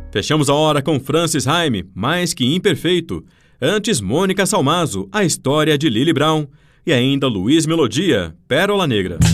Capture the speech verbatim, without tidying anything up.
Fechamos a hora com Francis Haime, Mais Que Imperfeito. Antes, Mônica Salmazo, A História de Lily Brown. E ainda Luiz Melodia, Pérola Negra.